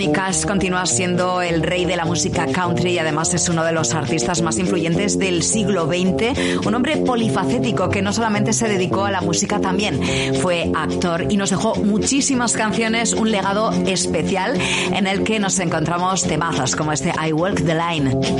Johnny Cash continúa siendo el rey de la música country y además es uno de los artistas más influyentes del siglo XX, un hombre polifacético que no solamente se dedicó a la música, también fue actor y nos dejó muchísimas canciones, un legado especial en el que nos encontramos temazos como este I Walk the Line.